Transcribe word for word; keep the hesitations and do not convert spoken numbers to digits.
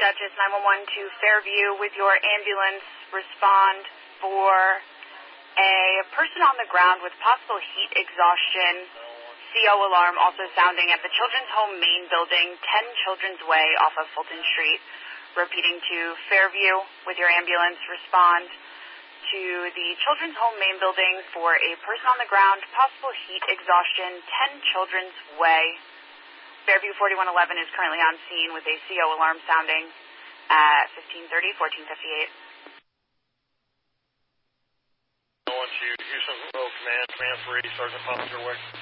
Dutchess nine one one to Fairview with your ambulance. Respond for a person on the ground with possible heat exhaustion. C O alarm also sounding at the Children's Home main building, ten Children's Way off of Fulton Street. Repeating to Fairview with your ambulance. Respond to the Children's Home main building for a person on the ground, possible heat exhaustion, ten Children's Way. Fairview forty-one eleven is currently on scene with a C O alarm sounding at fifteen thirty, fourteen fifty-eight. I want you, Houston Road Command, Command three, Sergeant Foster Way.